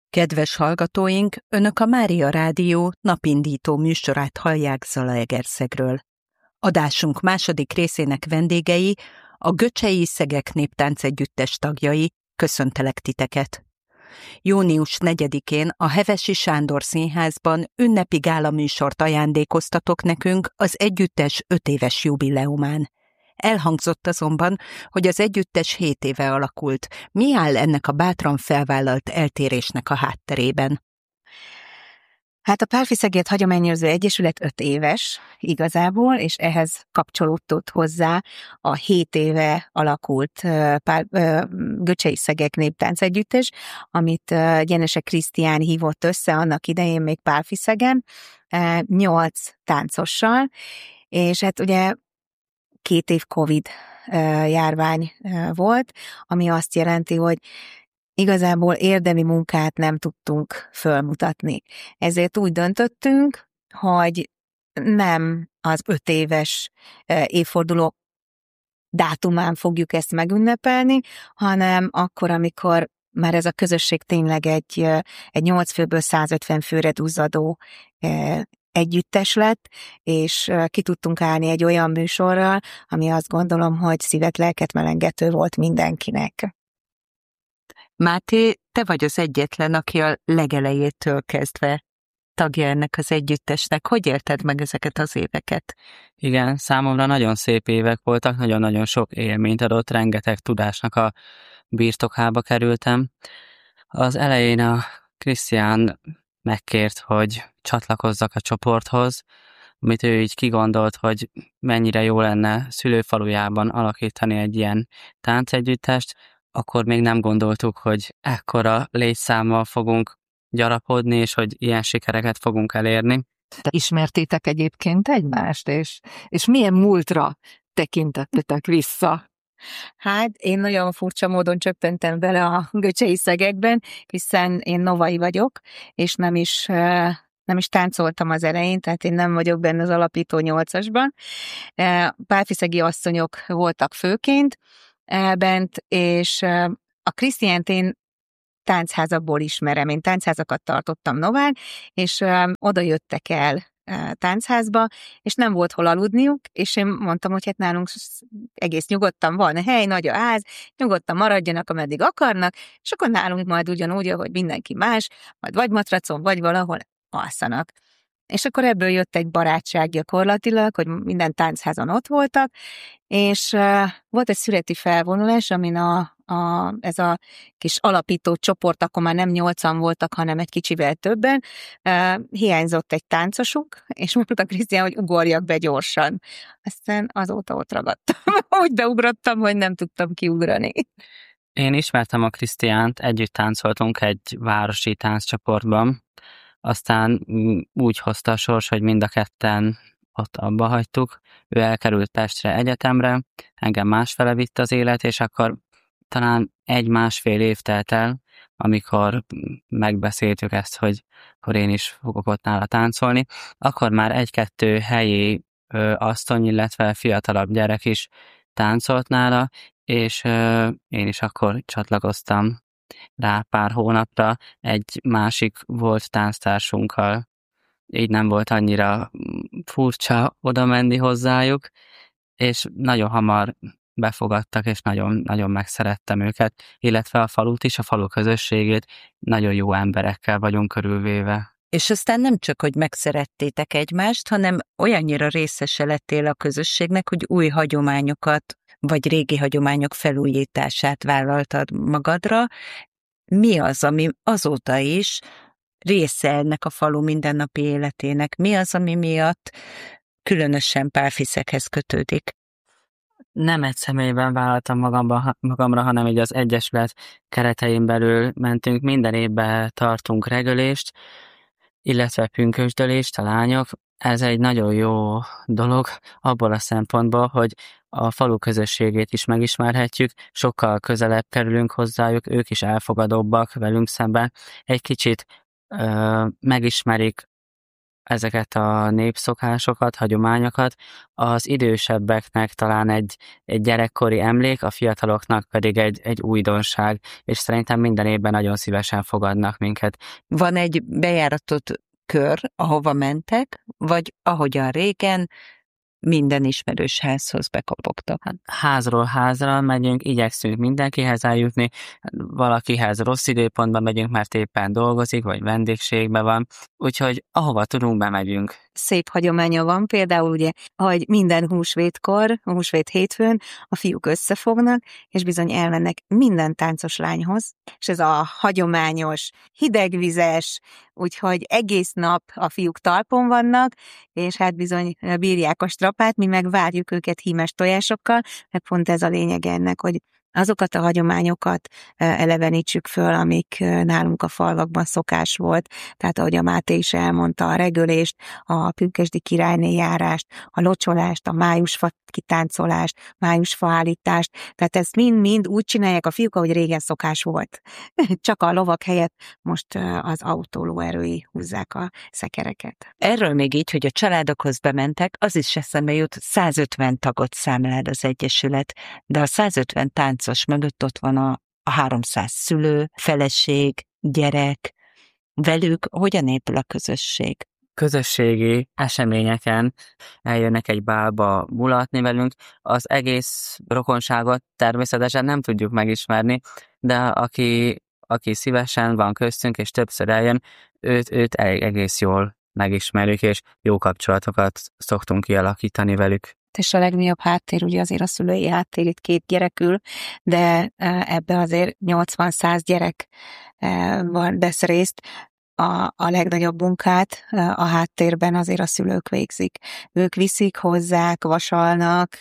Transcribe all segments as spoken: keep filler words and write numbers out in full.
Kedves hallgatóink, Önök a Mária Rádió napindító műsorát hallják Zalaegerszegről. Adásunk második részének vendégei, a Göcsei Szegek Néptánc Együttes tagjai, köszöntelek titeket. június negyedikén a Hevesi Sándor Színházban ünnepi gálaműsort ajándékoztatok nekünk az együttes öt éves jubileumán. Elhangzott azonban, hogy az együttes hét éve alakult. Mi áll ennek a bátran felvállalt eltérésnek a hátterében? Hát a Pálffy-Szeged Hagyományőrző Egyesület öt éves igazából, és ehhez kapcsolódott hozzá a hét éve alakult Pál, Göcsei Szegek Néptánc Együttes, amit Gyenese Krisztián hívott össze annak idején még Pálffy-Szegen, nyolc táncossal, és hát ugye két év Covid járvány volt, ami azt jelenti, hogy igazából érdemi munkát nem tudtunk fölmutatni. Ezért úgy döntöttünk, hogy nem az öt éves évforduló dátumán fogjuk ezt megünnepelni, hanem akkor, amikor már ez a közösség tényleg egy, egy nyolc főből százötven főre duzzadó együttes lett, és ki tudtunk állni egy olyan műsorral, ami azt gondolom, hogy szívet, lelket melengető volt mindenkinek. Máté, te vagy az egyetlen, aki a legelejétől kezdve tagja ennek az együttesnek. Hogy élted meg ezeket az éveket? Igen, számomra nagyon szép évek voltak, nagyon-nagyon sok élményt adott, rengeteg tudásnak a birtokába kerültem. Az elején a Krisztián megkért, hogy csatlakozzak a csoporthoz, amit ő így kigondolt, hogy mennyire jó lenne szülőfalujában alakítani egy ilyen táncegyüttest, akkor még nem gondoltuk, hogy ekkora létszámmal fogunk gyarapodni, és hogy ilyen sikereket fogunk elérni. Te ismertétek egyébként egymást, és, és milyen múltra tekintettetek vissza? Hát én nagyon furcsa módon csöppentem bele a Göcsei Szegekben, hiszen én novai vagyok, és nem is, nem is táncoltam az elején, tehát én nem vagyok benne az alapító nyolcasban. Pálffy-szegi asszonyok voltak főként bent, és a Krisztiánt én táncházakból ismerem, én táncházakat tartottam nován, és oda jöttek el táncházba, és nem volt hol aludniuk, és én mondtam, hogy hát nálunk egész nyugodtan van hely, nagy a ház, nyugodtan maradjanak, ameddig akarnak, és akkor nálunk majd ugyanúgy, ahogy mindenki más, majd vagy matracon, vagy valahol alszanak. És akkor ebből jött egy barátság gyakorlatilag, hogy minden táncházon ott voltak, és uh, volt egy születi felvonulás, amin a, a, ez a kis alapító csoport, akkor már nem nyolcan voltak, hanem egy kicsivel többen, uh, hiányzott egy táncosuk, és mondta Krisztián, hogy ugorjak be gyorsan. Aztán azóta ott ragadtam. Úgy beugrottam, hogy nem tudtam kiugrani. Én ismertem a Krisztiánt, együtt táncoltunk egy városi tánccsoportban, aztán úgy hozta a sors, hogy mind a ketten ott abba hagytuk. Ő elkerült Pestre egyetemre, engem másfele vitt az élet, és akkor talán egy-másfél év telt el, amikor megbeszéltük ezt, hogy akkor én is fogok ott nála táncolni. Akkor már egy-kettő helyi ö, asszony, illetve fiatalabb gyerek is táncolt nála, és ö, én is akkor csatlakoztam rá pár hónapra egy másik volt tánctársunkkal. Így nem volt annyira furcsa oda menni hozzájuk, és nagyon hamar befogadtak, és nagyon, nagyon megszerettem őket, illetve a falut is, a falu közösségét, nagyon jó emberekkel vagyunk körülvéve. És aztán nem csak, hogy megszerettétek egymást, hanem olyannyira részese lettél a közösségnek, hogy új hagyományokat, vagy régi hagyományok felújítását vállaltad magadra. Mi az, ami azóta is része ennek a falu mindennapi életének? Mi az, ami miatt különösen Pálffy-szeghez kötődik? Nem egy személyben vállaltam magamba, magamra, hanem így az egyesület keretein belül mentünk. Minden évben tartunk regölést, illetve pünkösdölést a lányok. Ez egy nagyon jó dolog abból a szempontból, hogy a falu közösségét is megismerhetjük, sokkal közelebb kerülünk hozzájuk, ők is elfogadóbbak velünk szemben, egy kicsit ö, megismerik ezeket a népszokásokat, hagyományokat, az idősebbeknek talán egy, egy gyerekkori emlék, a fiataloknak pedig egy, egy újdonság, és szerintem minden évben nagyon szívesen fogadnak minket. Van egy bejáratott kör, ahova mentek, vagy ahogyan régen minden ismerős házhoz bekopogtak? Házról házra megyünk, igyekszünk mindenkihez eljutni, valakihez rossz időpontban megyünk, mert éppen dolgozik, vagy vendégségben van, úgyhogy ahova tudunk, bemegyünk. Szép hagyománya van, például ugye, hogy minden húsvétkor, húsvét hétfőn a fiúk összefognak, és bizony elmennek minden táncos lányhoz, és ez a hagyományos, hidegvizes, úgyhogy egész nap a fiúk talpon vannak, és hát bizony bírják a strapát, mi meg várjuk őket hímes tojásokkal, mert pont ez a lényeg ennek, hogy azokat a hagyományokat elevenítsük föl, amik nálunk a falvakban szokás volt. Tehát ahogy a Máté is elmondta, a regölést, a pünkösdi királyné járást, a locsolást, a májusfa kitáncolást, májusfa állítást. Tehát ezt mind-mind úgy csinálják a fiúk, ahogy régen szokás volt. Csak a lovak helyett most az autólóerői húzzák a szekereket. Erről még így, hogy a családokhoz bementek, az is eszembe jut, százötven tagot számlál az Egyesület, de a százötven táncos mögött ott van a, a háromszáz szülő, feleség, gyerek. Velük hogyan épül a közösség? Közösségi eseményeken eljönnek egy bálba mulatni velünk, az egész rokonságot természetesen nem tudjuk megismerni, de aki, aki szívesen van köztünk és többször eljön, őt, őt egész jól megismerjük, és jó kapcsolatokat szoktunk kialakítani velük. És a legnagyobb háttér ugye azért a szülői háttér, itt két gyerekül, de ebbe azért nyolcvan-száz gyerek van, vesz részt. A, a legnagyobb munkát a háttérben azért a szülők végzik. Ők viszik, hozzák, vasalnak,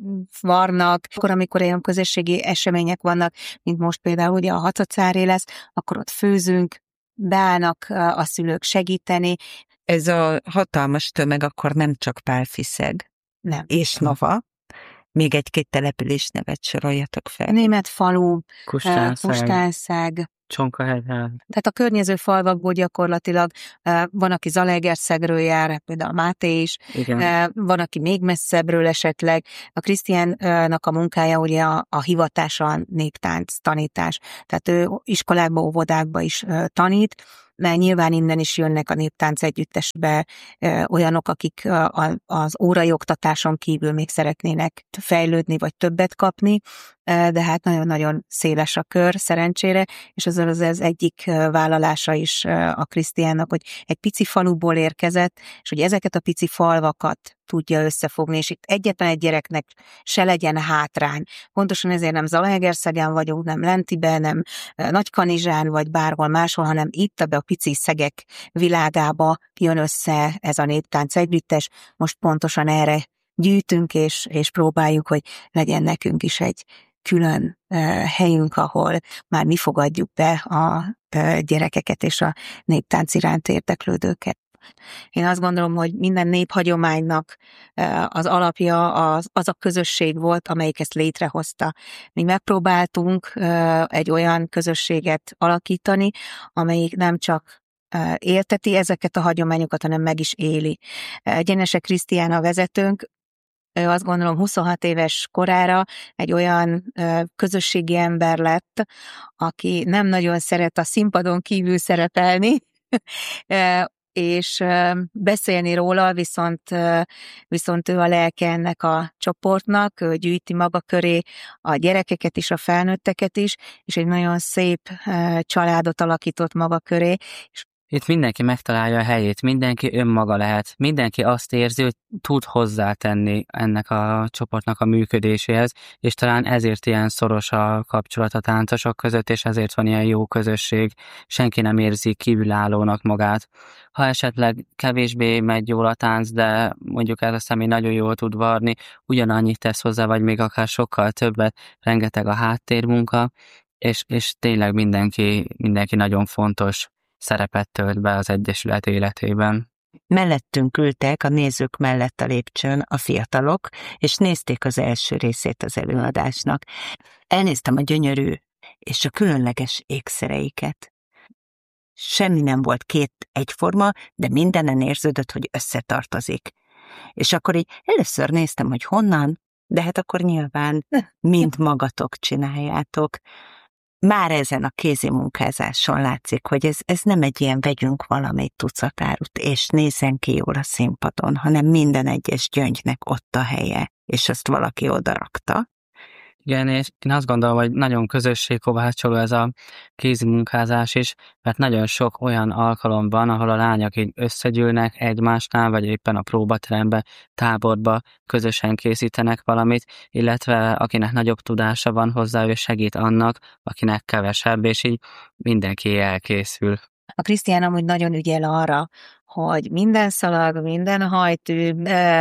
varnak. Akkor, amikor olyan közösségi események vannak, mint most például ugye a hacacáré lesz, akkor ott főzünk, beállnak a szülők segíteni. Ez a hatalmas tömeg akkor nem csak Pálfiszeg nem. és Nova, még egy-két település nevet soroljatok fel. Németfalu, Kustánszág, Kustánszág, Csonkahegyhely. Tehát a környező falvakból gyakorlatilag van, aki Zalaegerszegről jár, például a Máté is, igen. Van, aki még messzebbről esetleg. A Krisztiánnak a munkája ugye a, a hivatása a néptánc tanítás. Tehát ő iskolákba, óvodákba is tanít, mert nyilván innen is jönnek a néptánc együttesbe olyanok, akik az órai oktatáson kívül még szeretnének fejlődni, vagy többet kapni, de hát nagyon-nagyon széles a kör, szerencsére, és az az, az egyik vállalása is a Krisztiánnak, hogy egy pici faluból érkezett, és hogy ezeket a pici falvakat tudja összefogni, és itt egyetlen egy gyereknek se legyen hátrány. Pontosan ezért nem Zalaegerszegen vagyunk, nem Lentiben, nem Nagykanizsán, vagy bárhol máshol, hanem itt ebbe a pici szegek világába jön össze ez a néptánc együttes. Most pontosan erre gyűjtünk, és, és próbáljuk, hogy legyen nekünk is egy külön uh, helyünk, ahol már mi fogadjuk be a uh, gyerekeket és a néptánc iránt érdeklődőket. Én azt gondolom, hogy minden néphagyománynak uh, az alapja az, az a közösség volt, amelyik ezt létrehozta. Mi megpróbáltunk uh, egy olyan közösséget alakítani, amelyik nem csak uh, élteti ezeket a hagyományokat, hanem meg is éli. Gyenese Krisztián a vezetőnk, ő azt gondolom huszonhat éves korára egy olyan ö, közösségi ember lett, aki nem nagyon szeret a színpadon kívül szerepelni, és beszélni róla, viszont, viszont ő a lelke ennek a csoportnak, ő gyűjti maga köré a gyerekeket is, a felnőtteket is, és egy nagyon szép családot alakított maga köré. Itt mindenki megtalálja a helyét, mindenki önmaga lehet, mindenki azt érzi, hogy tud hozzátenni ennek a csoportnak a működéséhez, és talán ezért ilyen szoros a kapcsolat a táncosok között, és ezért van ilyen jó közösség, senki nem érzi kívülállónak magát. Ha esetleg kevésbé megy jól a tánc, de mondjuk ez a személy nagyon jól tud varni, ugyanannyit tesz hozzá, vagy még akár sokkal többet, rengeteg a háttérmunka, és, és tényleg mindenki, mindenki nagyon fontos szerepet tölt be az Egyesület életében. Mellettünk ültek a nézők mellett a lépcsőn a fiatalok, és nézték az első részét az előadásnak. Elnéztem a gyönyörű és a különleges ékszereiket. semmi nem volt két egyforma, de mindenen érződött, hogy összetartozik. És akkor így először néztem, hogy honnan, de hát akkor nyilván mind magatok csináljátok. Már ezen a kézi munkázáson látszik, hogy ez, ez nem egy ilyen vegyünk valamit tucatárut, és nézzen ki jól a színpadon, hanem minden egyes gyöngynek ott a helye, és azt valaki odarakta. Igen, és én azt gondolom, hogy nagyon közösségkovácsoló ez a kézi munkázás is, mert nagyon sok olyan alkalom van, ahol a lányok így összegyűlnek egymásnál, vagy éppen a próbaterembe, táborba közösen készítenek valamit, illetve akinek nagyobb tudása van hozzá, ő segít annak, akinek kevesebb, és így mindenki elkészül. A Krisztián amúgy nagyon ügyel arra, hogy minden szalag, minden hajtű,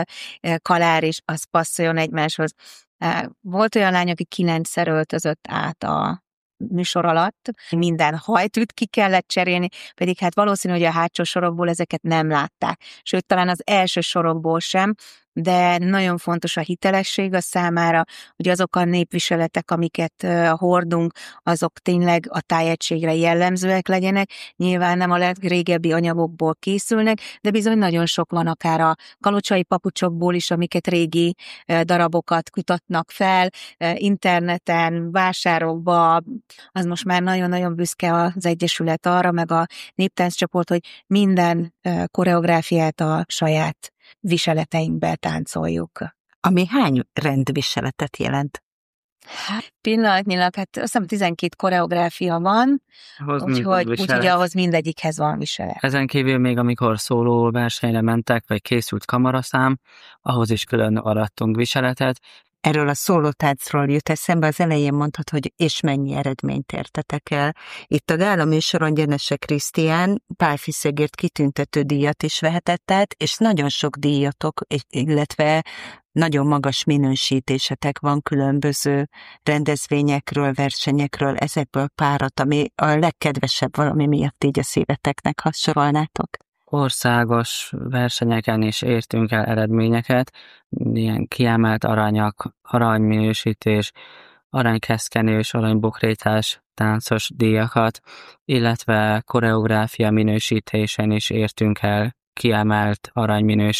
kalár is, az passzoljon egymáshoz. Volt olyan lány, aki kilencszer öltözött át a műsor alatt, minden hajtűt ki kellett cserélni, pedig hát valószínű, hogy a hátsó sorokból ezeket nem látták. Sőt, talán az első sorokból sem, de nagyon fontos a hitelesség a számára, hogy azok a népviseletek, amiket hordunk, azok tényleg a tájegységre jellemzőek legyenek. Nyilván nem a legrégebbi anyagokból készülnek, de bizony nagyon sok van akár a kalocsai papucsokból is, amiket régi darabokat kutatnak fel, interneten, vásárokba. Az most már nagyon-nagyon büszke az Egyesület arra, meg a néptánccsoport, hogy minden koreográfiát a saját viseleteinkbe táncoljuk. Ami hány rendviseletet jelent? Hát pillanatnyilag, hát azt hiszem tizenkét koreográfia van, úgyhogy, úgyhogy ahhoz mindegyikhez van viselet. Ezen kívül még amikor szóló versenyre mentek, vagy készült kamaraszám, ahhoz is külön arattunk viseletet. Erről a szólótáncról jut eszembe, az elején mondtad, hogy és mennyi eredményt értetek el. Itt a gála műsoron Gyenese Krisztián Pálfiszegért kitüntető díjat is vehetett át, és nagyon sok díjatok, illetve nagyon magas minősítésetek van különböző rendezvényekről, versenyekről, ezekből párat, ami a legkedvesebb valami miatt így a szíveteknek, ha sorolnátok. Országos versenyeken is értünk el eredményeket, ilyen kiemelt aranyak, aranyminősítés, aranykeszkenős, aranybukrétás táncos díjakat, illetve koreográfia minősítésen is értünk el kiemelt aranyminősítést.